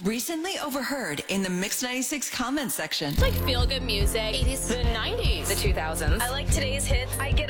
Recently overheard in the Mix 96 comment section. Like feel-good music, 80s, the 90s, the 2000s. I like today's hits. I get